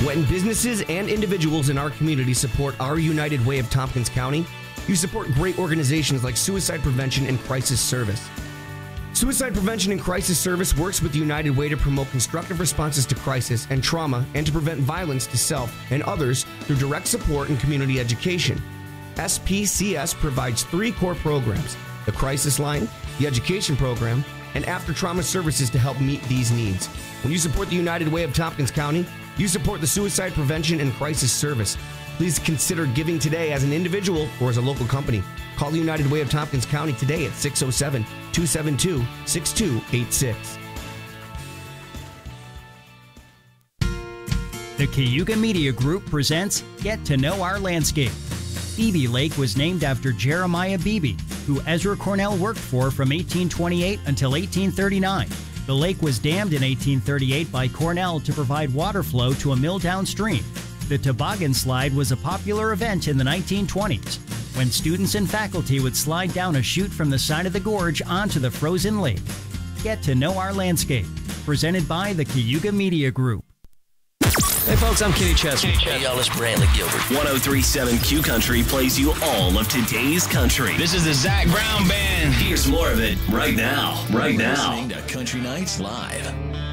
When businesses and individuals in our community support our United Way of Tompkins County, you support great organizations like Suicide Prevention and Crisis Service. Suicide Prevention and Crisis Service works with the United Way to promote constructive responses to crisis and trauma and to prevent violence to self and others through direct support and community education. SPCS provides 3 core programs: the Crisis Line, the Education Program, and After Trauma Services to help meet these needs. When you support the United Way of Tompkins County, you support the Suicide Prevention and Crisis Service. Please consider giving today as an individual or as a local company. Call the United Way of Tompkins County today at 607-272-6286. The Cayuga Media Group presents Get to Know Our Landscape. Beebe Lake was named after Jeremiah Beebe, who Ezra Cornell worked for from 1828 until 1839. The lake was dammed in 1838 by Cornell to provide water flow to a mill downstream. The toboggan slide was a popular event in the 1920s, when students and faculty would slide down a chute from the side of the gorge onto the frozen lake. Get to Know Our Landscape, presented by the Cayuga Media Group. Hey folks, I'm Kenny Chesney. Hey y'all, it's Bradley Gilbert. 103.7 Q Country plays you all of today's country. This is the Zach Brown Band. Here's more of it right now. Listening to Country Nights Live.